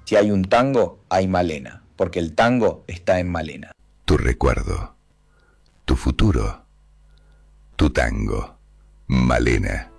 Si hay un tango, hay Malena, porque el tango está en Malena. Tu recuerdo, tu futuro, tu tango, Malena.